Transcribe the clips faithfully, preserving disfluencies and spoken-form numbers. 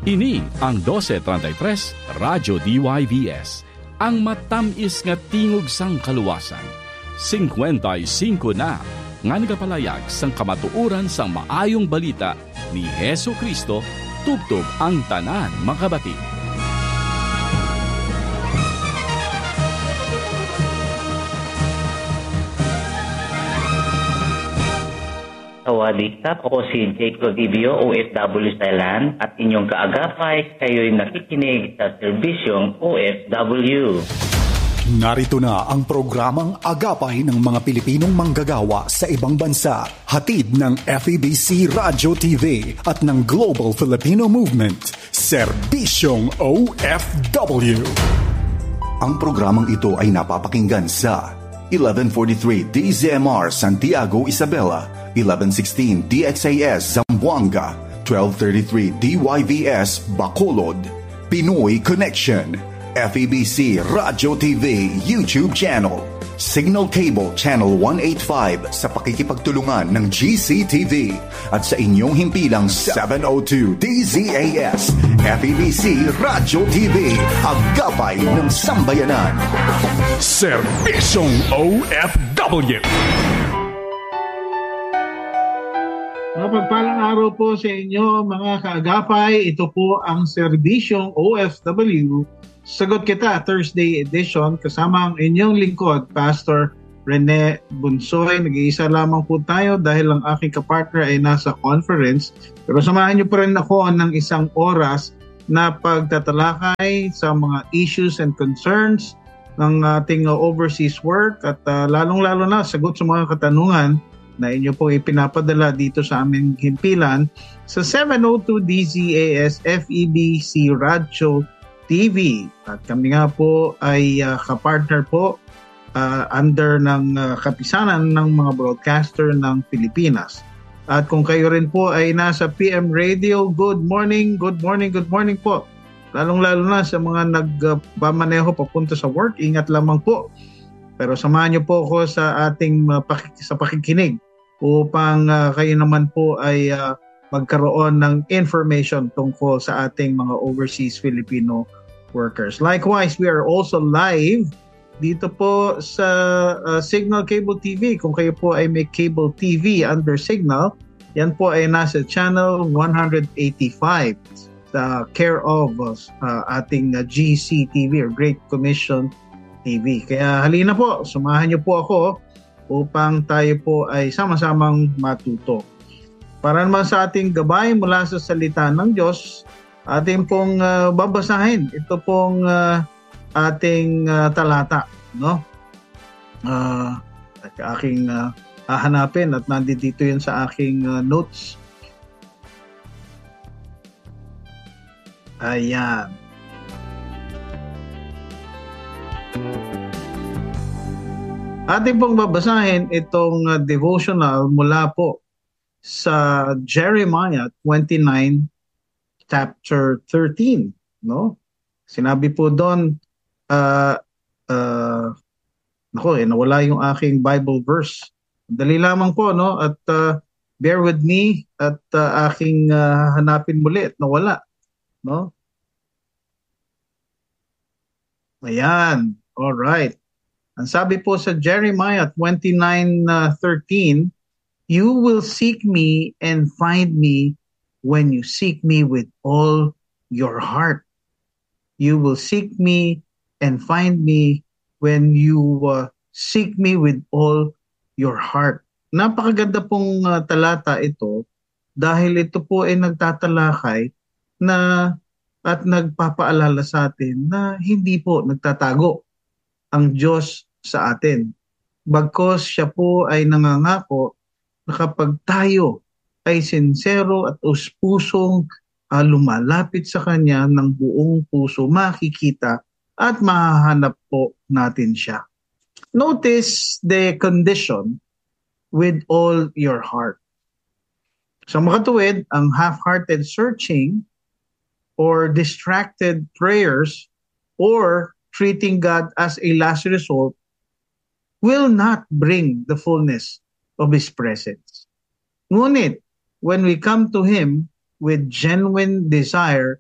Ini ang twelve thirty-three Radyo D Y V S, ang matamis nga tingog sang kaluwasan. fifty-five na nga nagapalayag sang kamatuoran sang maayong balita ni Hesu Kristo tubtob ang tanan makabati. Sawadee krap, ako si Jake Rodivio, O F W Thailand, at inyong kaagapay, kayo'y nakikinig sa serbisyong O F W. Narito na ang programang Agapay ng mga Pilipinong manggagawa sa ibang bansa. Hatid ng F E B C Radio T V at ng Global Filipino Movement, Serbisyong O F W. Ang programang ito ay napapakinggan sa eleven forty-three D Z M R Santiago, Isabela, eleven sixteen D X A S Zamboanga, twelve thirty-three D Y V S Bacolod, Pinoy Connection, F E B C Radio T V YouTube channel, Signal Cable Channel one eighty-five sa pakikipagtulungan ng G C T V at sa inyong himpilang seven oh two D Z A S, F E B C Radio T V, Agapay ng Sambayanan. Serbisyong O F W. Mapagpalang araw po sa inyo mga kaagapay. Ito po ang Serbisyong O F W. Sagot Kita Thursday edition kasama ang inyong lingkod, Pastor Rene Bunsoy. Nag-iisa lamang po tayo dahil ang aking kapartner ay nasa conference. Pero samahan niyo pa rin ako ng isang oras na pagtatalakay sa mga issues and concerns ng ating uh, overseas work at uh, lalong-lalo na sagot sa mga katanungan na inyo po ipinapadala dito sa aming himpilan sa seven oh two D Z A S F E B C Radio T V. At kami nga po ay uh, kapartner po uh, under ng uh, kapisanan ng mga broadcaster ng Pilipinas. At kung kayo rin po ay nasa P M Radio, good morning, good morning, good morning po. Lalong-lalo na sa mga nagpamaneho uh, papunta sa work, ingat lamang po. Pero samahan niyo po ako sa ating uh, pakik- sa pakikinig upang uh, kayo naman po ay uh, magkaroon ng information tungkol sa ating mga overseas Filipino workers. Likewise, we are also live dito po sa uh, Signal Cable T V. Kung kayo po ay may cable T V under Signal, yan po ay nasa channel one eighty-five sa care of uh, ating uh, G C T V or Great Commission T V. Kaya halina po, sumahan niyo po ako upang tayo po ay sama-samang matuto. Para naman sa ating gabay mula sa salita ng Diyos, ating pong uh, babasahin. Ito pong uh, ating uh, talata, no? Uh, aking uh, hahanapin at nandito yun sa aking uh, notes. Ayan. Ating pong babasahin itong uh, devotional mula po sa Jeremiah twenty-nine chapter thirteen, no? Sinabi po doon uh, uh, nako, eh, nawala yung aking Bible verse. Dali lamang po, no? At uh, bear with me at uh, aking uh, hanapin muli at nawala. No? Ayan. All right. Ang sabi po sa Jeremiah twenty-nine thirteen, you will seek me and find me when you seek me with all your heart. You will seek me and find me when you uh, seek me with all your heart. Napakaganda pong uh, talata ito dahil ito po ay nagtatalakay na at nagpapaalala sa atin na hindi po nagtatago ang Diyos sa atin. Bagkos siya po ay nangangako na kapag tayo ay sincero at uspusong uh, lumalapit sa Kanya ng buong puso, makikita at mahahanap po natin siya. Notice the condition, with all your heart. Sa makatuwid, ang half-hearted searching or distracted prayers or treating God as a last resort will not bring the fullness of His presence. Ngunit, when we come to Him with genuine desire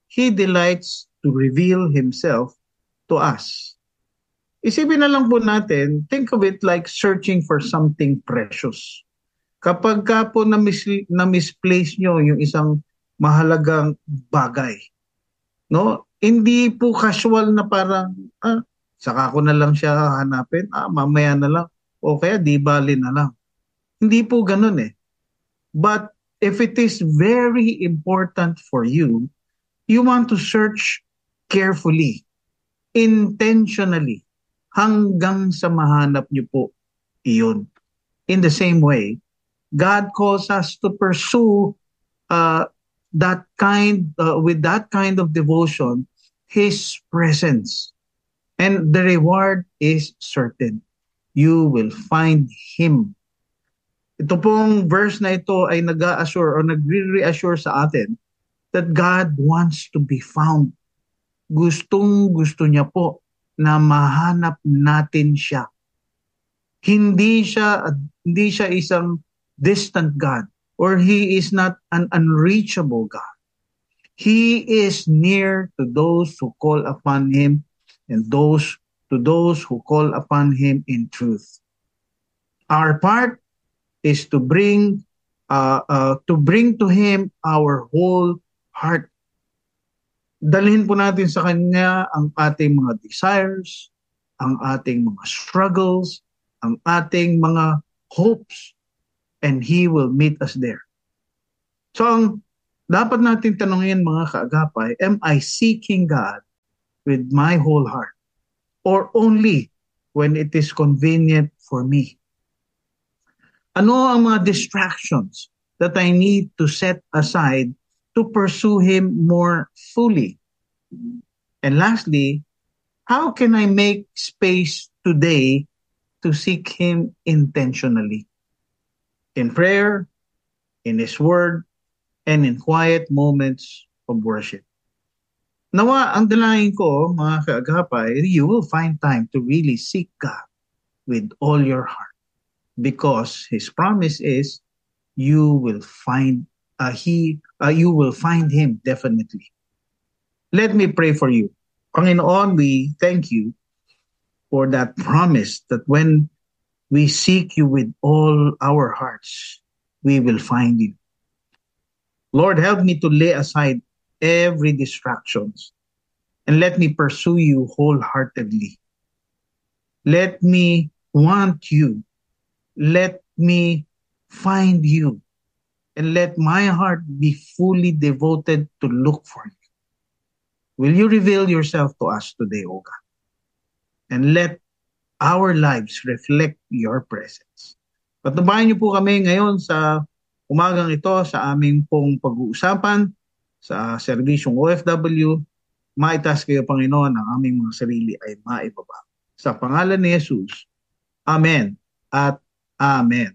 He delights to reveal Himself to us. Isipin na lang po natin, think of it like searching for something precious. Kapag ka po na-mis- na-misplace nyo yung isang mahalagang bagay, no? Hindi po casual na parang, ah, saka ko na lang siya hanapin, ah, mamaya na lang, o kaya di bali na lang. Hindi po ganun eh. But if it is very important for you, you want to search carefully, intentionally, hanggang sa mahanap niyo po iyon. In the same way, God calls us to pursue uh, that kind, uh, with that kind of devotion, His presence. And the reward is certain. You will find Him. Ito pong verse na ito ay nag-assure o nagre-reassure sa atin that God wants to be found. Gustong gusto niya po na mahanap natin siya. Hindi siya hindi siya isang distant God, or He is not an unreachable God. He is near to those who call upon Him, and those to those who call upon Him in truth. Our part is to bring uh, uh, to bring to Him our whole heart. Dalhin po natin sa Kanya ang ating mga desires, ang ating mga struggles, ang ating mga hopes, and He will meet us there. So ang dapat natin tanungin mga kaagapay, am I seeking God with my whole heart? Or only when it is convenient for me? Ano ang mga distractions that I need to set aside to pursue Him more fully? And lastly, how can I make space today to seek Him intentionally? In prayer, in His Word, and in quiet moments of worship. Nawa, ang dalangin ko, mga kaagapay, you will find time to really seek God with all your heart. Because His promise is, you will find uh, He, uh, you will find Him definitely. Let me pray for you. Panginoon, we thank you for that promise that when we seek you with all our hearts, we will find you. Lord, help me to lay aside every distractions and let me pursue you wholeheartedly. Let me want you. Let me find you. And let my heart be fully devoted to look for you. Will you reveal yourself to us today, O God? And let our lives reflect your presence. Patubayan niyo po kami ngayon sa umagang ito sa aming pong pag-uusapan sa serbisyong O F W. Maitaas kayo, Panginoon, ang aming mga sarili ay maibaba. Sa pangalan ni Jesus, Amen at Amen.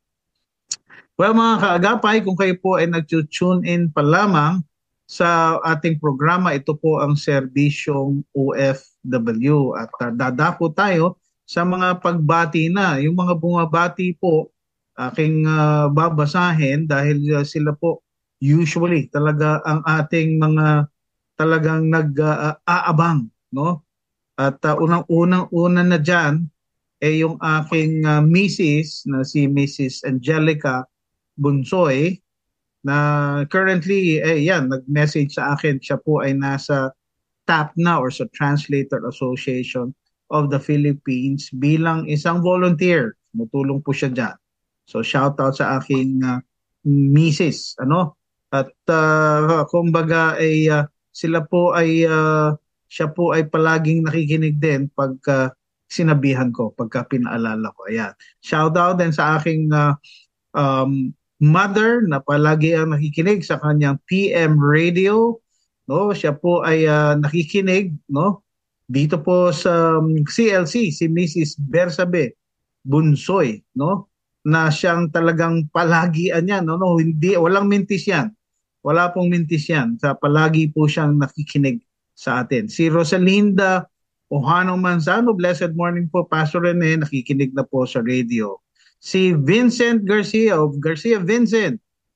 Well, mga kaagapay, kung kayo po ay nag-tune in pa lamang sa ating programa, ito po ang serbisyong O F W at uh, dadako tayo sa mga pagbati na. Yung mga bumabati po, aking uh, babasahin dahil uh, sila po usually talaga ang ating mga talagang nag-aabang, uh, no? At uh, unang-unang una na diyan ay eh, yung aking uh, Missus na si Missus Angelica Bunsoy, na currently, eh yan, nag-message sa akin, siya po ay nasa T A P na or sa Translator Association of the Philippines bilang isang volunteer. Tumutulong po siya dyan. So shout out sa aking uh, Missus Ano? At uh, kumbaga ay uh, sila po ay, uh, siya po ay palaging nakikinig din pagka uh, sinabihan ko, pagka pinaalala ko. Ayan. Shout out din sa aking uh, um, mother na palagi ang nakikinig sa kanyang P M radio, no? Siya po ay uh, nakikinig, no? Dito po sa um, C L C, si Missus Bersabe Bunsoy, no? Na siyang talagang palagian niya, no? No, hindi, walang mintis yan. Wala pong mintis yan. Sa palagi po siyang nakikinig sa atin. Si Rosalinda Ohano Manzano, blessed morning po, Pastor Rene, nakikinig na po sa radio. Si Vincent Garcia of Garcia Vincent,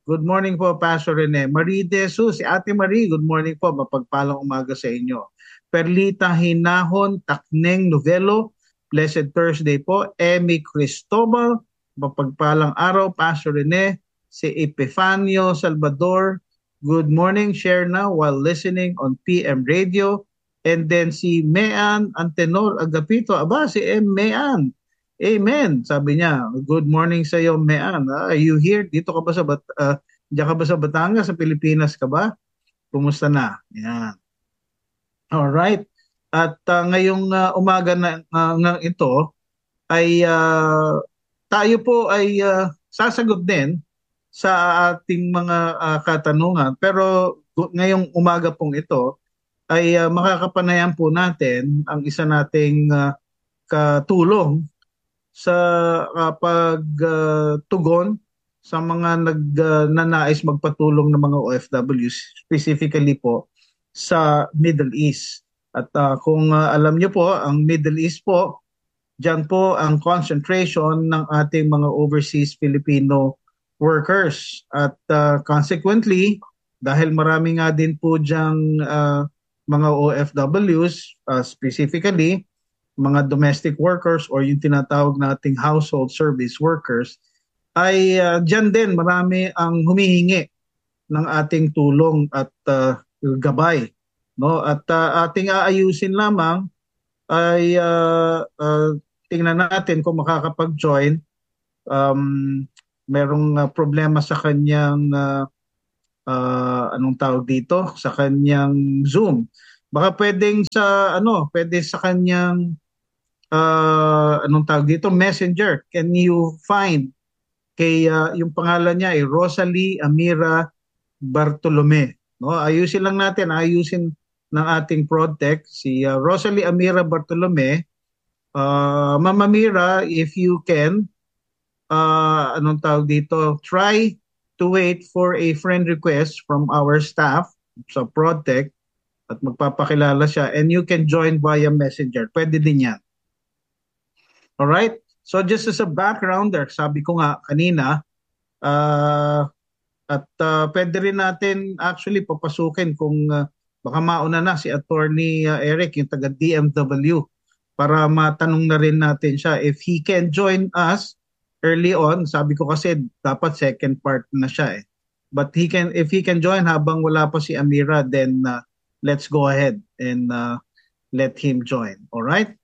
Good morning po, Pastor Rene. Marie De Jesus, si Ate Marie, good morning po. Mapagpalang umaga sa inyo. Perlita Hinahon, Takneng Novelo, Blessed Thursday po. Emmy Cristobal, mapagpalang araw, Pastor Rene. Si Epifanio Salvador, good morning, share now while listening on P M Radio. And then si Mean Antenor Agapito, aba si M. Mean. Amen. Sabi niya, good morning sa iyo, Mean. Uh, are you here? Dito ka ba sa Bat uh, diyan ka ba sa Batangas, sa Pilipinas ka ba? Kumusta na? Yan. All right. At uh, ngayong uh, umaga na uh, ito ay uh, tayo po ay uh, sasagot din sa ating mga uh, katanungan. Pero ngayong umaga pong ito ay uh, makakapanayan po natin ang isa nating uh, katulong sa uh, pagtugon uh, sa mga nagnanais uh, magpatulong ng mga O F Ws, specifically po sa Middle East. At uh, kung uh, alam niyo po, ang Middle East po, dyan po ang concentration ng ating mga overseas Filipino workers. At uh, consequently, dahil marami nga din po dyang uh, mga O F Ws, uh, specifically, mga domestic workers or yung tinatawag nating household service workers, ay uh, dyan din marami ang humihingi ng ating tulong at uh, gabay. No? At uh, ating aayusin lamang ay uh, uh, tingnan natin kung makakapag-join. Um, merong uh, problema sa kanyang uh, uh, anong tawag dito? Sa kanyang Zoom. Baka pwedeng sa ano, pwede sa kanyang Uh, anong tawag dito? Messenger. Can you find kay uh, yung pangalan niya ay Rosalie Amira Bartolome. No, ayusin lang natin, ayusin ng ating ProdTech si uh, Rosalie Amira Bartolome. Uh, Mama Mira, if you can, uh, anong tawag dito? Try to wait for a friend request from our staff sa ProdTech at magpapakilala siya, and you can join via Messenger. Pwede din yan. Alright? So just as a backgrounder, sabi ko nga kanina, uh, at uh, pwede rin natin actually papasukin kung uh, baka mauna na si Attorney uh, Eric, yung taga D M W, para matanong na rin natin siya if he can join us early on. Sabi ko kasi dapat second part na siya eh. But he can, if he can join habang wala pa si Amira, then uh, let's go ahead and uh, let him join. Alright?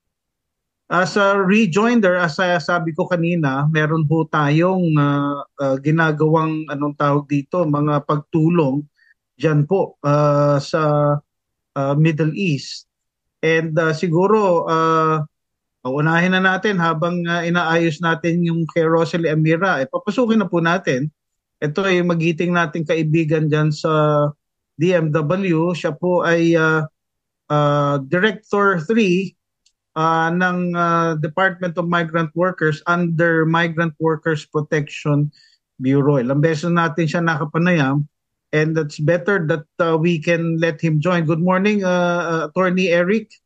As a rejoinder, as uh, sabi ko kanina, meron po tayong uh, uh, ginagawang anong tawag dito, mga pagtulong dyan po uh, sa uh, Middle East. And uh, siguro, uh, unahin na natin habang uh, inaayos natin yung kay Rosalie Amira, eh, papasukin na po natin. Ito ay magiting nating kaibigan dyan sa D M W. Siya po ay uh, uh, Director three Uh, ng uh, Department of Migrant Workers under Migrant Workers Protection Bureau. Ilang beses natin siya nakapanayam, and it's better that uh, we can let him join. Good morning, uh, uh, Attorney Eric.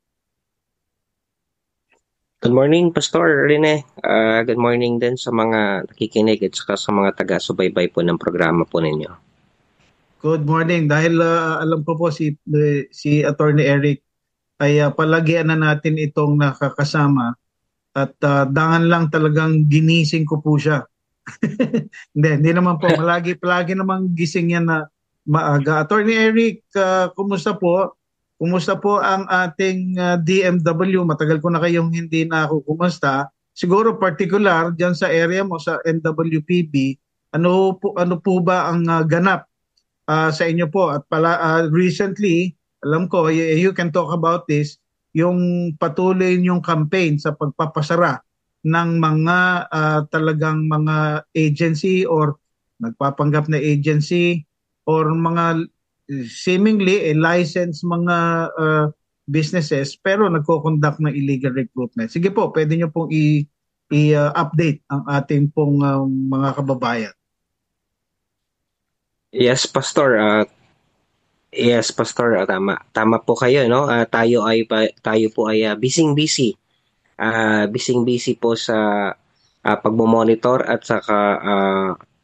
Good morning, Pastor Rene. Uh, good morning din sa mga nakikinig at saka sa mga taga-subaybay po ng programa po ninyo. Good morning. Dahil uh, alam ko po si, uh, si Attorney Eric ay uh, palagian na natin itong nakakasama at uh, dangan lang talagang ginising ko po siya. hindi, hindi naman po. Malagi, palagi namang gising yan na maaga. Attorney Eric, uh, kumusta po? Kumusta po ang ating uh, D M W? Matagal ko na kayong hindi na ako kumusta. Siguro particular dyan sa area mo, sa N W P B, ano po, ano po ba ang uh, ganap uh, sa inyo po? At pala, uh, recently, alam ko, you, you can talk about this, yung patuloy yung campaign sa pagpapasara ng mga uh, talagang mga agency or nagpapanggap na agency or mga seemingly eh, licensed mga uh, businesses pero nagko-conduct ng illegal recruitment. Sige po, pwede nyo pong i- i-update ang ating pong uh, mga kababayan. Yes, Pastor. Uh, yes, Pastor. Uh, tama. Tama po kayo, no? Uh, tayo ay tayo po ay uh, busy-busy. Uh, busy-busy po sa uh, pagmo-monitor at saka uh,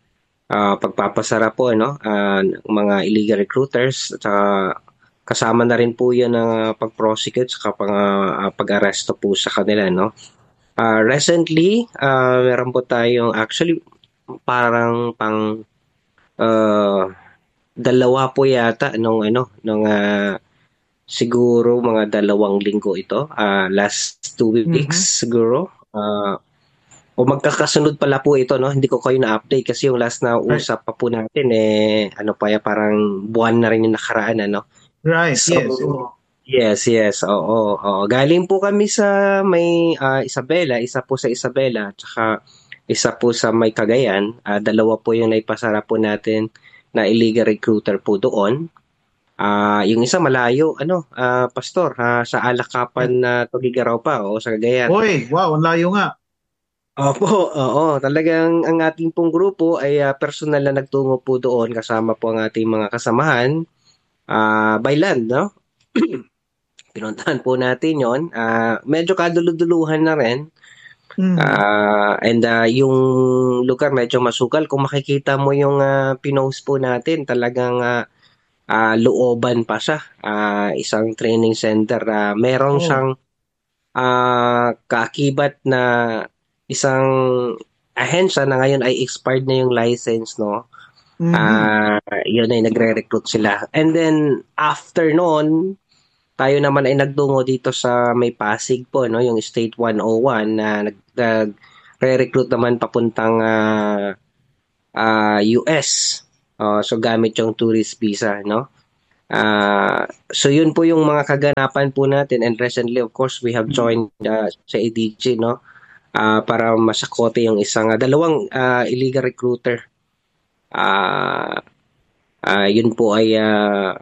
ah, pagpapasara po, no, ah, ng mga illegal recruiters, at saka kasama na rin po yun ng pag-prosecute sa pag, ah, pag-aresto po sa kanila, no. Ah, recently, ah, meron po tayong actually parang pang ah, dalawa po yata nung ano nung ah, siguro mga dalawang linggo ito, ah, last two weeks Mhm. siguro. Ah, o magkakasunod pala po ito, no? Hindi ko kayo na-update kasi yung last na Right. usap pa po natin, eh, ano pa ya, parang buwan na rin yung nakaraan, ano? Right. So, Yes. Oo. yes, yes, oo, oo. Galing po kami sa may ah, Isabela, isa po sa Isabela, tsaka isa po sa may Cagayan. Ah, dalawa po yung naipasara po natin na illegal recruiter po doon. Ah, yung isa malayo, ano, ah, Pastor, ah, sa Alakapan na Tugigaraw pa, o sa Cagayan. Hoy, wow, ang layo nga. Opo, oo. Talagang ang ating pong grupo ay ah, personal na nagtungo po doon kasama po ang ating mga kasamahan ah, by land, no? Pinuntahan po natin yon. Ah, medyo kaduluduluhan na rin. Mhm. Ah, and ah, yung lugar medyo masukal. Kung makikita mo yung ah, pinost po natin, talagang ah, ah, looban pa siya. Ah, isang training center. Ah, meron Oh. siyang ah, kaakibat na isang ahensya na ngayon ay expired na yung license, no? Mhm. Ah, yun ay nagre-recruit sila. And then after noon, tayo naman ay nagtungo dito sa may Pasig po, no, yung State one oh one na nag nagre-recruit naman papuntang ah, ah, U S. Oh, so gamit yung tourist visa, no? Ah, so yun po yung mga kaganapan po natin, and recently of course we have joined ah, sa A D G, no? Ah, para masakote yung isang ah, dalawang ah, illegal recruiter. Ah, ah, yun po ay ah,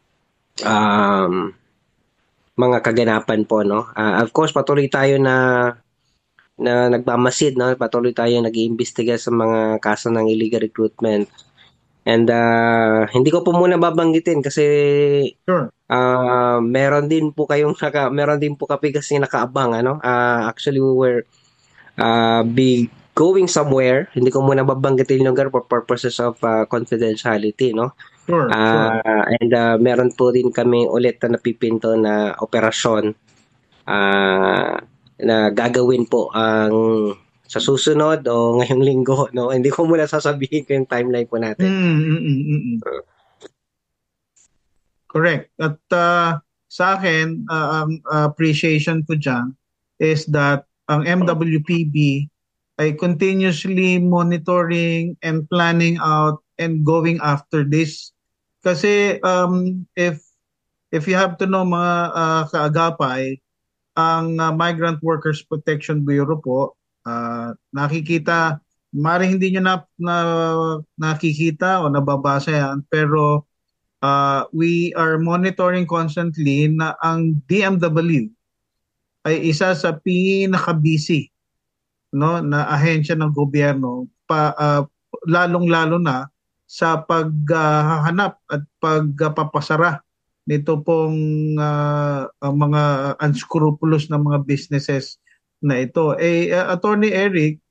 um, mga kaganapan po, no. Ah, of course patuloy tayo na na nagmamasid, no. Patuloy tayo nag-iimbestiga sa mga kaso ng illegal recruitment. And ah, hindi ko po muna babanggitin kasi Sure. ah, meron din po kayong naka meron din po kami kasi nakaabang, ano. Ah, actually we were ah, be going somewhere. Hindi ko muna babanggitin yung lugar for purposes of ah, confidentiality, no. Sure. Sure. Ah, and ah, meron po din kami ulit na napipinto na operasyon ah, na gagawin po ang sa susunod o ngayong linggo, no. Hindi ko muna sasabihin ko yung timeline po natin. Mm, mm, mm, mm. Correct. At uh, sa akin, uh, ang appreciation ko dyan is that ang M W P B ay continuously monitoring and planning out and going after this. Kasi um, if if you have to know mga uh, kaagapay, ang uh, Migrant Workers Protection Bureau po, uh, nakikita, maaaring hindi nyo na, na, nakikita o nababasa yan, pero uh, we are monitoring constantly na ang D M W ay isa sa pinaka-busy, no, na ahensya ng gobyerno pa uh, lalong-lalo na sa paghahanap uh, at pagpapasara nito pong uh, uh, mga unscrupulous na mga businesses na ito. Eh, uh, Attorney Eric,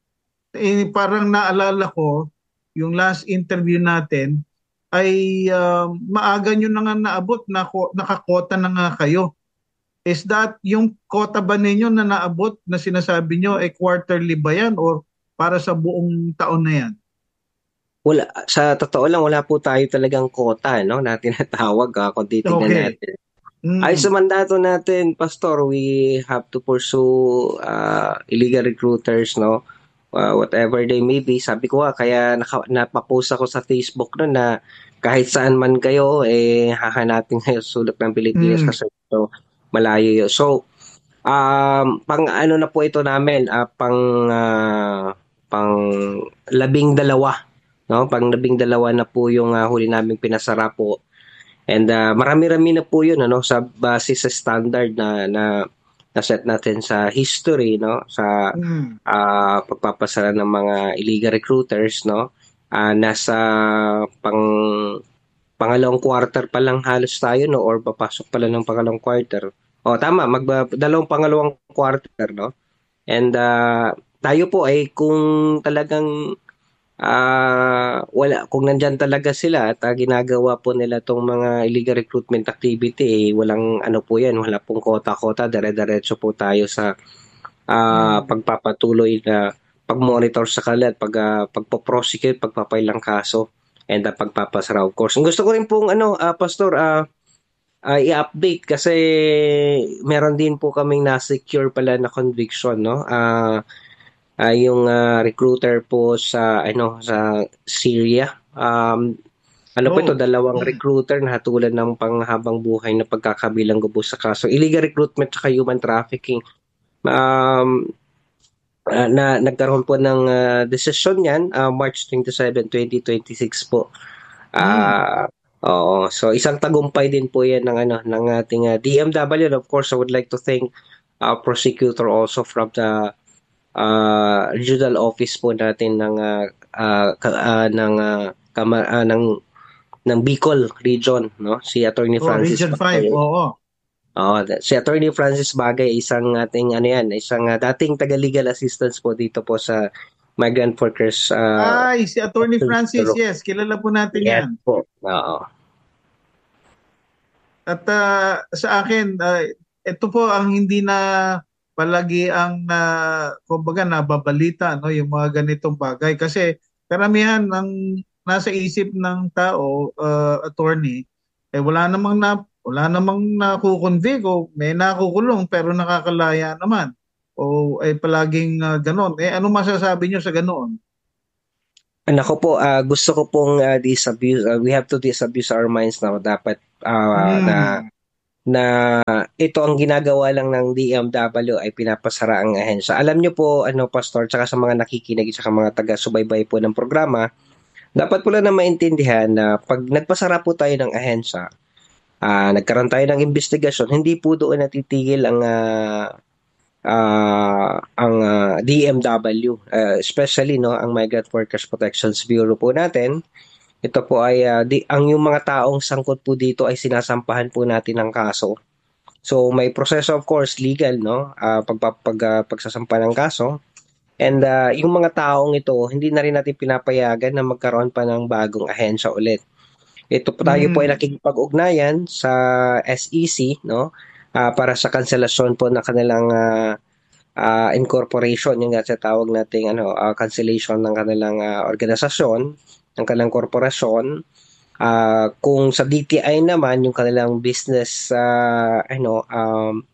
eh, parang naalala ko yung last interview natin ay uh, maaga nyo na nga naabot, na, nakakota na nga kayo. Is that yung quota ba ninyo na naabot na sinasabi nyo, eh quarterly ba yan or para sa buong taon na yan? Wala, sa totoo lang, wala po tayo talagang quota, no, na tinatawag ah, kung titignan Okay. natin. Mm. Ay sa mandato natin, Pastor, we have to pursue uh, illegal recruiters, no? Uh, whatever they may be. Sabi ko nga, kaya naka, napapost ako sa Facebook no, na kahit saan man kayo, eh, hahanapin kayo sa sulok ng Pilipinas Mm. kasi ito, malayo yun. So, um, pang ano na po ito namin, uh, pang, uh, pang labing dalawa, no? Pang labing dalawa na po yung uh, huli naming pinasara po. And uh, marami-rami na po yun, ano, sa base sa standard na na na-set natin sa history, no, sa Mm. uh, pagpapasara ng mga illegal recruiters, no. Uh, nasa pang pangalawang quarter pa lang halos tayo, no, or papasok pa lang ng pangalawang quarter. O tama, mag dalawang pangalawang quarter, no. And uh, tayo po ay kung talagang uh, wala, kung nandyan talaga sila at uh, ginagawa po nila tong mga illegal recruitment activity, eh, walang ano po yan, wala pong kota-kota, dire-diretso po tayo sa uh, pagpapatuloy na pag-monitor sa kanila at pag, uh, pagpo-prosecute, pagpapailang kaso and uh, pagpapasara of course. Ang gusto ko rin pong ano, uh, Pastor, uh, uh, i-update kasi meron din po kaming na-secure pala na conviction, no? Uh, uh, yung uh, recruiter po sa ano sa Syria. Um, ano oh. po ito, dalawang recruiter na hatulan ng panghabang buhay na pagkakabilang gubos sa kaso illegal recruitment at human trafficking. Um, uh, na nagkaroon po ng uh, decision yan uh, March twenty-seventh, twenty twenty-six po. Ah, uh, mm. Oo, so isang tagumpay din po 'yan ng ano ng ating uh, D M W. And of course, I would like to thank uh, prosecutor also from the uh, regional office po natin ng uh, uh, uh, ng uh, kama, uh, ng ng Bicol region, no? Si Attorney oh, Francis Region five, oo. Oh, si Attorney Francis Bagay, isang ating ano yan, isang uh, dating taga-legal assistance po dito po sa migrant workers. Uh, Ay, si Attorney Francis, yes, kilala po natin yes, yan. Po. Oo. At uh, sa akin, uh, ito po ang hindi na palagi ang uh, kumbaga nababalita, no, yung mga ganitong bagay kasi karamihan ng nasa isip ng tao, uh, attorney, eh wala namang na wala namang nakukonvict o may nakukulong pero nakakalaya naman. O ay eh, palaging uh, ganoon. Eh ano masasabi niyo sa ganoon? Nako po, uh, gusto ko pong uh, disabuse, uh, we have to disabuse our minds na dapat uh, hmm. na na ito ang ginagawa lang ng D M W ay pinapasara ang ahensya. Alam niyo po, ano Pastor, tsaka sa mga nakikinig, tsaka mga taga-subaybay po ng programa, dapat po lang na maintindihan na pag nagpasara po tayo ng ahensya, uh, nagkaroon tayo ng investigasyon, hindi po doon natitigil ang uh, Uh, ang uh, D M W, uh, especially no ang Migrant Workers Protections Bureau po natin. Ito po ay uh, di, ang yung mga taong sangkot po dito ay sinasampahan po natin ng kaso. So may proseso of course legal, no, uh, pag pag uh, pagsasampa ng kaso. And uh, yung mga taong ito hindi na rin natin pinapayagan na magkaroon pa ng bagong ahensya ulit. Ito po tayo mm. po ay nakikipag-ugnayan sa S E C, no? Uh, para sa kanselasyon po ng kanilang uh, uh, incorporation, yung nga sa tawag nating ano, uh, cancellation ng kanilang uh, organisasyon, ng kanilang korporasyon. Uh, kung sa D T I naman, yung kanilang business uh, ano, um,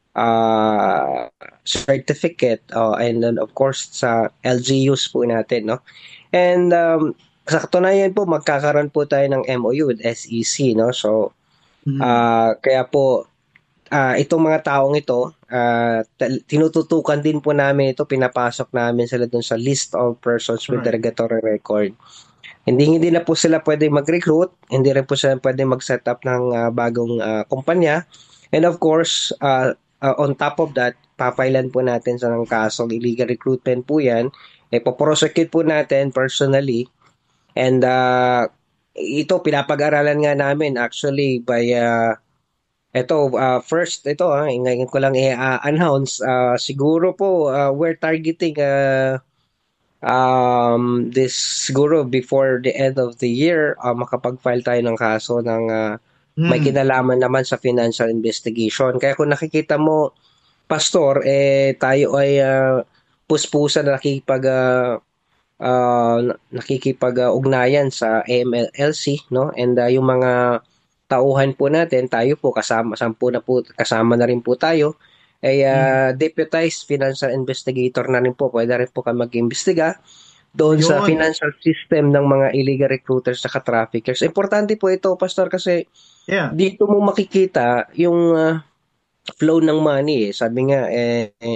uh, certificate, uh, and then of course sa L G Us po natin, no? And um, sa katunayan po, magkakaroon po tayo ng M O U with S E C, no? So, uh, kaya po, Uh, itong mga taong ito, uh, tinututukan din po namin ito, pinapasok namin sila dun sa list of persons with derogatory record. Hindi hindi na po sila pwede mag-recruit, hindi rin po sila pwede mag-set up ng uh, bagong uh, kumpanya. And of course, uh, uh, on top of that, papailan po natin sa ng kasong illegal recruitment po yan. E, poprosecute po natin personally. And uh, ito, pinapag-aralan nga namin actually by... Uh, Ito, uh, first, ito, ah, ngayon ko lang i-announce, uh, siguro po, uh, we're targeting uh, um, this, siguro before the end of the year, uh, makapag-file tayo ng kaso ng uh, hmm. may kinalaman naman sa financial investigation. Kaya kung nakikita mo, Pastor, eh, tayo ay uh, puspusa na nakikipag, uh, uh, nakikipag-ugnayan sa A M L C, no? And uh, yung mga tauhan po natin, tayo po kasama, sampu na po, kasama na rin po tayo, ay uh, hmm. deputized financial investigator na rin po. Pwede rin po kami mag-imbestiga doon Yun. sa financial system ng mga illegal recruiters at traffickers. Importante po ito, Pastor, kasi yeah. dito mo makikita yung uh, flow ng money. Eh. Sabi nga, eh, eh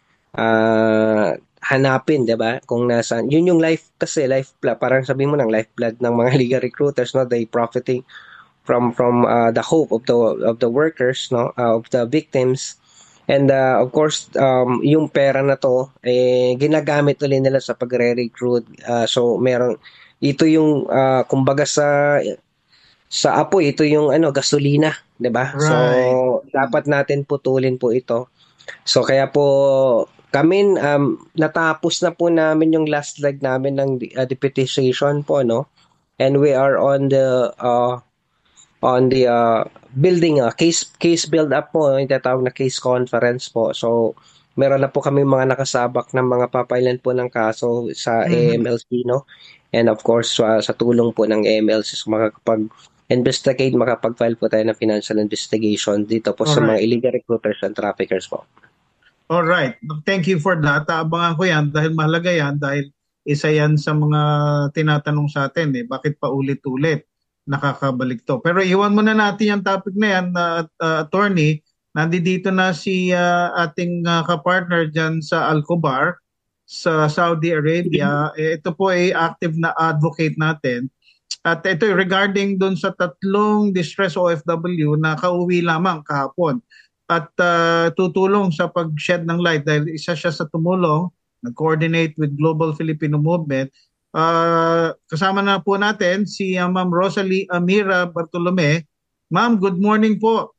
uh, hanapin, di ba? Kung nasaan. Yun yung life, kasi life, parang sabi mo ng lifeblood ng mga illegal recruiters, no? They profiting from from uh, the hope of the of the workers, no, uh, of the victims. And uh, of course, um, yung pera na to eh ginagamit ulit nila sa pagre-recruit. Uh, so meron ito yung uh, kumbaga sa sa apoy, ito yung ano, gasolina, 'di ba? Right. So dapat natin putulin po ito. So kaya po Kami, um, natapos na po namin yung last leg namin ng uh, deputization po, no? And we are on the uh, on the uh, building uh, case case build up po, yung tatawag na case conference po. So meron na po kami mga nakasabak ng mga papailan po ng kaso sa mm-hmm. A M L C, no? And of course uh, sa tulong po ng A M L C so makakapag investigate, makapag-file po tayo ng financial investigation dito po All sa right. mga illegal recruiters and traffickers po. All right. Thank you for that. Abangan ko yan dahil mahalaga yan dahil isa yan sa mga tinatanong sa atin eh. Bakit pa ulit-ulit nakakabalik to? Pero iwan muna natin yung topic na yan, uh, uh, attorney. Nandito na si uh, ating uh, kapartner dyan sa Al-Khobar sa Saudi Arabia. Eh, ito po ay active na advocate natin. At ito regarding dun sa tatlong distress O F W na kauwi lamang kahapon. At uh, tutulong sa pag-shed ng light dahil isa siya sa tumulong, nag-coordinate with Global Filipino Movement. Uh, kasama na po natin si uh, Ma'am Rosalie Amira Bartolome. Ma'am, good morning po.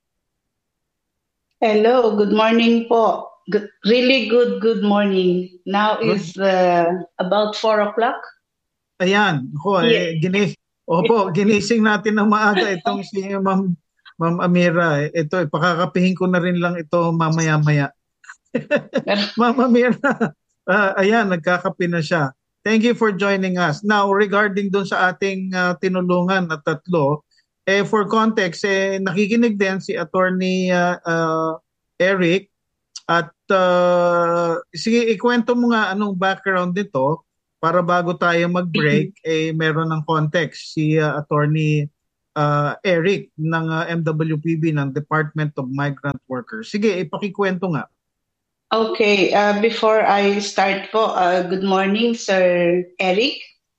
Hello, good morning po. Good, really good, good morning. Now is uh, about four o'clock. Ayan, ako, yeah. eh, ginis Opo, ginising natin ng maaga itong si Ma'am Ma'am Amira, ito, pakakapihin ko na rin lang ito mamaya-maya. Ma'am Amira, uh, ayan, nagkakapi na siya. Thank you for joining us. Now, regarding dun sa ating uh, tinulungan na tatlo, eh, for context, eh, nakikinig din si Attorney uh, uh, Eric at uh, sige, ikwento mo nga anong background nito para bago tayo mag-break, eh, meron ng context si uh, Attorney Uh, Eric ng uh, M W P B ng Department of Migrant Workers. Sige, ipakikwento nga. Okay, uh, before I start po, uh, good morning Sir Eric.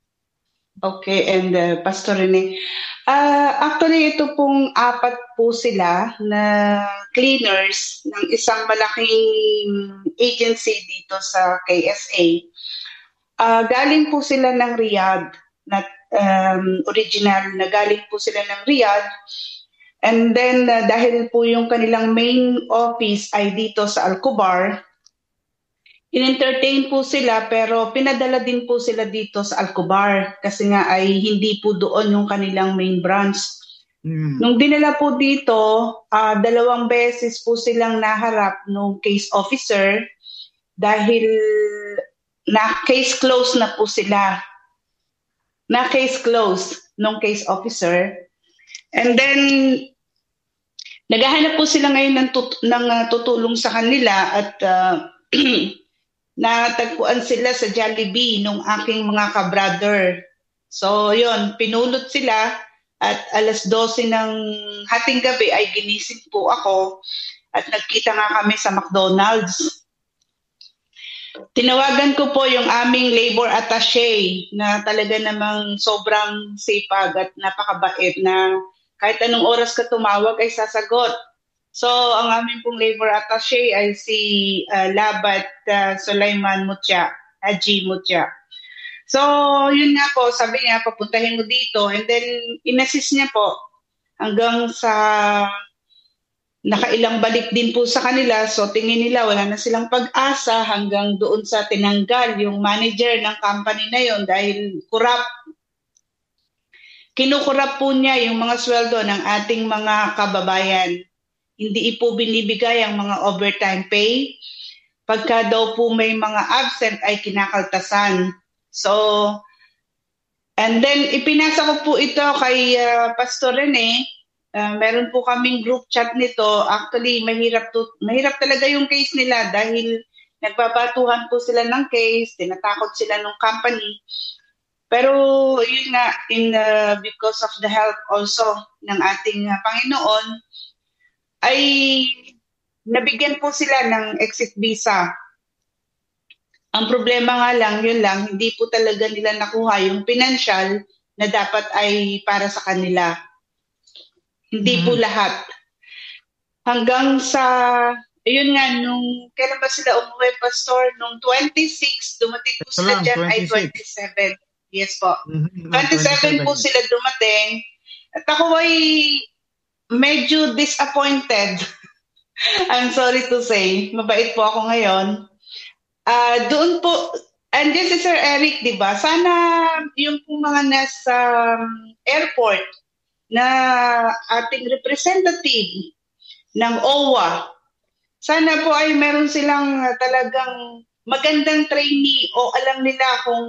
Okay, and uh, Pastor Rene. Uh, actually, ito pong apat po sila na cleaners ng isang malaking agency dito sa K S A. Uh, galing po sila ng Riyadh na Um, original na galing po sila ng Riyadh and then uh, dahil po yung kanilang main office ay dito sa Al-Khobar, in-entertain po sila pero pinadala din po sila dito sa Al-Khobar kasi nga ay hindi po doon yung kanilang main branch. Mm. Nung dinala po dito, uh, dalawang beses po silang naharap ng case officer dahil na case closed na po sila. Na case closed nung case officer. And then, naghahanap po sila ngayon ng, tut- ng uh, tutulong sa kanila at uh, natagpuan sila sa Jollibee nung aking mga ka-brother. So, yun, pinulot sila at alas dose ng hating gabi ay ginising po ako at nagkita nga kami sa McDonald's. Tinawagan ko po yung aming labor attaché na talaga namang sobrang sipag at napakabait na kahit anong oras ka tumawag ay sasagot. So, ang aming pong labor attaché ay si uh, Labat uh, Sulaiman Mutya, Haji Mutya. So, yun nga po, sabi niya, papuntahin mo dito. And then, inassist niya po hanggang sa nakailang balik din po sa kanila. So, tingin nila, wala na silang pag-asa hanggang doon sa tinanggal yung manager ng company na yon dahil kurap. Kinukurap po niya yung mga sweldo ng ating mga kababayan. Hindi po binibigay ang mga overtime pay. Pagka daw po may mga absent ay kinakaltasan. So, and then ipinasa ko po ito kay uh, Pastor Rene. Uh, meron po kaming group chat nito. Actually, mahirap to, mahirap talaga yung case nila dahil nagbabatuhan po sila ng case, tinatakot sila ng company. Pero yun nga, in, uh, because of the help also ng ating uh, Panginoon, ay nabigyan po sila ng exit visa. Ang problema nga lang, yun lang, hindi po talaga nila nakuha yung financial na dapat ay para sa kanila. Hindi mm-hmm. po lahat. Hanggang sa, ayun nga, nung, kailan ba sila umuwi, Pastor? Nung twenty-six, dumating po sila dyan, ay twenty-seven. Yes po. Mm-hmm. twenty-seven po sila dumating. At ako ay medyo disappointed. I'm sorry to say. Mabait po ako ngayon. uh, doon po, andiyan si Sir Eric, di ba? Sana yung po mga nasa um, airport na ating representative ng O W A, sana po ay meron silang uh, talagang magandang trainee o alam nila kung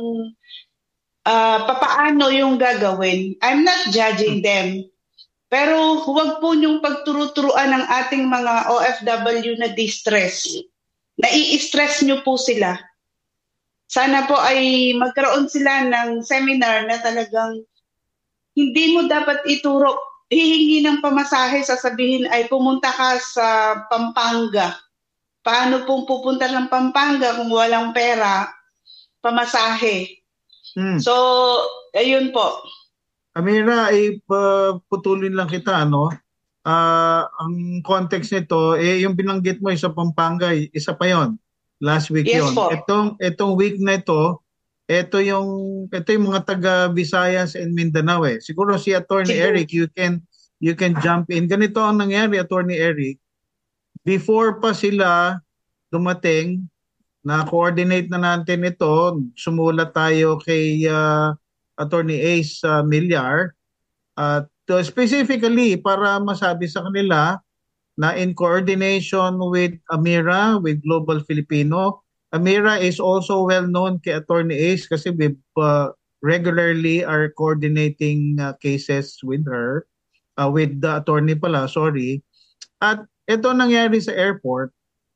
uh, papaano yung gagawin. I'm not judging them. Pero huwag po niyong pagturo-turuan ng ating mga O F W na distress. Nai-stress niyo po sila. Sana po ay magkaroon sila ng seminar na talagang hindi mo dapat ituro, hihingi ng pamasahe, sasabihin ay pumunta ka sa Pampanga. Paano pong pupunta ng Pampanga kung walang pera, pamasahe? Hmm. So, ayun po. Amira, ipaputulin lang kita, ano? Uh, ang context nito, eh, yung binanggit mo sa Pampanga, isa pa yon. Last week yes, yon. Po. Itong, itong week na ito, ito yung, ito yung mga taga Visayas and Mindanao eh. Siguro si Attorney Siguro. Eric, you can, you can jump in. Ganito ang nangyari, Attorney Eric. Before pa sila dumating, na-coordinate na natin ito, sumulat tayo kay uh, Attorney Ace uh, Millar at uh, specifically para masabi sa kanila na in coordination with Amira, with Global Filipino. Amira is also well known kay Attorney Ace kasi we uh, regularly are coordinating uh, cases with her, uh, with the attorney pala, sorry. At ito nangyari sa airport,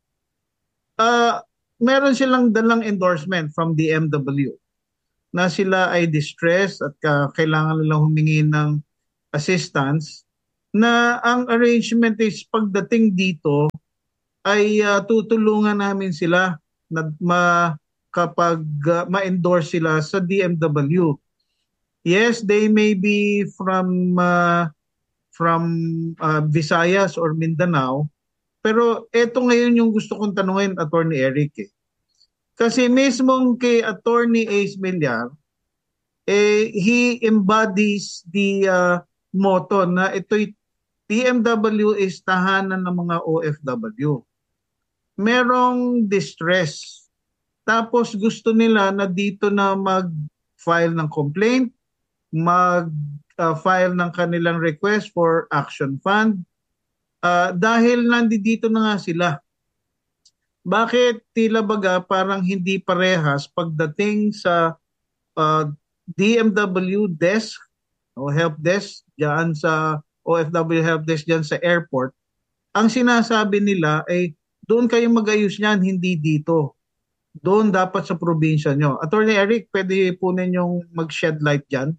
uh, meron silang dalang endorsement from D M W na sila ay distressed at uh, kailangan nilang humingi ng assistance, na ang arrangement is pagdating dito ay uh, tutulungan namin sila na ma, kapag uh, ma-endorse sila sa D M W. Yes, they may be from uh, from uh, Visayas or Mindanao, pero eto ngayon yung gusto kong tanungin, Attorney Eric eh. Kasi mismong kay Attorney Ace Millar, eh, he embodies the uh, motto na ito'y D M W is tahanan ng mga O F W. Merong distress. Tapos gusto nila na dito na mag-file ng complaint, mag-file uh, ng kanilang request for action fund. Uh, dahil nandito na nga sila. Bakit tila baga parang hindi parehas pagdating sa uh, D M W desk o help desk diyan sa O F W help desk diyan sa airport? Ang sinasabi nila ay doon kayo mag-ayos niyan, hindi dito. Doon dapat sa probinsya nyo. Attorney Eric, pwede po ninyong mag-shed light diyan?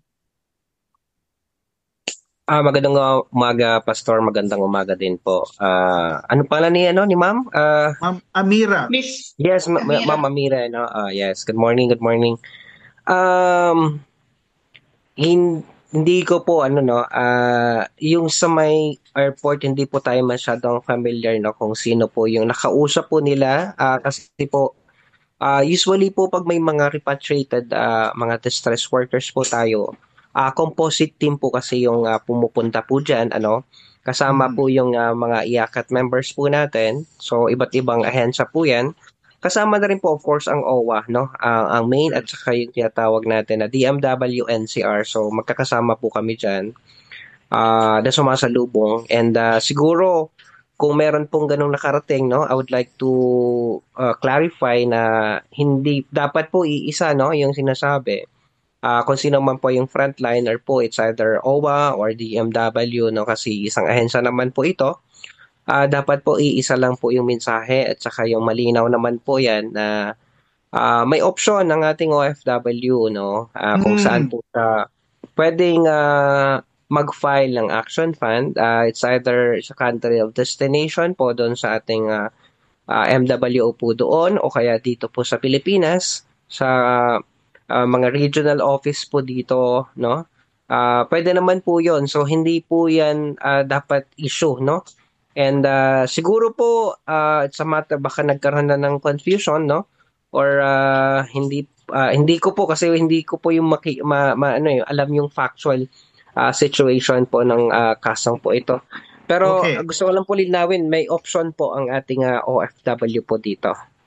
Ah, magandang umaga, Pastor. Magandang umaga din po. Ah, ano pala ni ano ni Ma'am? Ah, Ma'am Amira. Miss yes, Ma- Amira. Ma'am Amira, no. Ah, yes. Good morning, good morning. Um hin- hindi ko po ano no, ah yung sa may airport hindi po tayo masyadong familiar no kung sino po yung nakausap po nila, ah, kasi po ah usually po pag may mga repatriated ah, mga distress workers po tayo, Uh, composite team po kasi yung uh, pumupunta po dyan, ano, kasama mm. po yung uh, mga I A C A T members po natin. So, iba't ibang ahensya po yan. Kasama na rin po, of course, ang O W A, no? Uh, ang main at saka yung tinatawag natin na D M W N C R. So, magkakasama po kami dyan uh, na sumasalubong. And uh, siguro, kung meron pong ganong nakarating, no, I would like to uh, clarify na hindi, dapat po iisa, no, yung sinasabi. Uh, kung sino man po yung frontliner po, it's either O W A or D M W, no, kasi isang ahensya naman po ito. Uh, dapat po iisa lang po yung mensahe at saka yung malinaw naman po yan na uh, may option ng ating O F W, no, uh, kung mm. saan po sa pwedeng uh, mag-file ng action fund. Uh, it's either sa country of destination po doon sa ating uh, uh, M W O po doon o kaya dito po sa Pilipinas sa uh, Uh, mga regional office po dito, no? Uh, pwede naman po 'yon. So hindi po 'yan uh, dapat issue, no? And uh, siguro po uh, it's a matter baka nagkaroon na ng confusion, no? Or uh, hindi uh, hindi ko po kasi hindi ko po yung maki, ma, ma, ano yung alam yung factual uh, situation po ng uh, kasong po ito. Pero okay. uh, gusto ko lang po linawin, may option po ang ating uh, O F W po dito.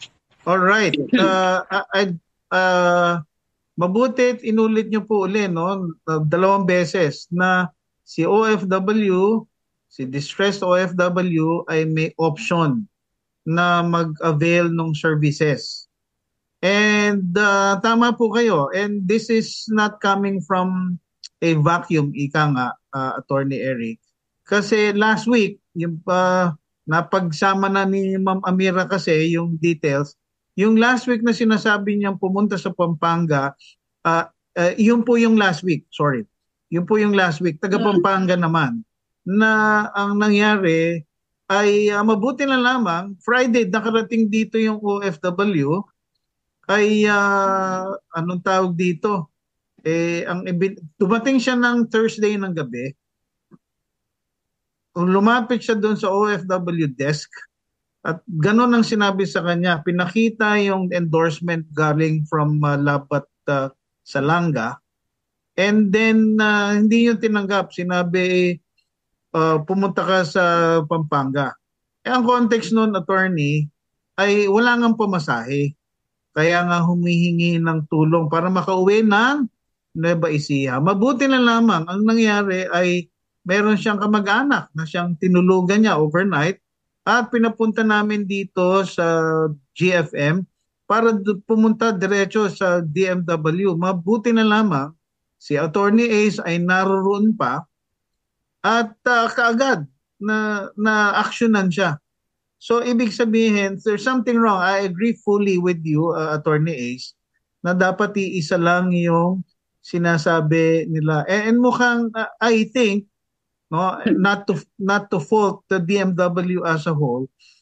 All right. Uh, I, uh, mabuti inulit niyo po uli, no? Dalawang beses na si O F W, si distressed O F W ay may option na mag-avail ng services. And uh, tama po kayo. And this is not coming from a vacuum, ika nga, uh, Attorney Eric. Kasi last week, yung uh, napagsama na ni Ma'am Amira kasi yung details. Yung last week na sinasabi niyang pumunta sa Pampanga, uh, uh, yun po yung last week, sorry. Yun po yung last week, taga Pampanga naman, na ang nangyari ay uh, mabuti na lamang, Friday nakarating dito yung O F W, ay uh, anong tawag dito? Eh, ang dumating siya ng Thursday ng gabi, lumapit siya doon sa O F W desk, at ganun ang sinabi sa kanya. Pinakita yung endorsement galing from uh, Lapat uh, Salanga. And then, uh, hindi yung tinanggap. Sinabi, uh, pumunta ka sa Pampanga. Eh, ang context nun, attorney, ay wala ngang pamasahe. Kaya nga humihingi ng tulong para makauwi ng Nueva Ecija. Mabuti na lamang, ang nangyari ay meron siyang kamag-anak na siyang tinulugan niya overnight. At pinapunta namin dito sa G F M para pumunta diretso sa D M W. Mabuti na lamang si Attorney Ace ay naroon pa at uh, kaagad na na-actionan siya. So ibig sabihin, there's something wrong. I agree fully with you, uh, Attorney Ace, na dapat iisa lang yung sinasabi nila. And, and mukhang, uh, I think, no, not to not to fault the D M W as a whole,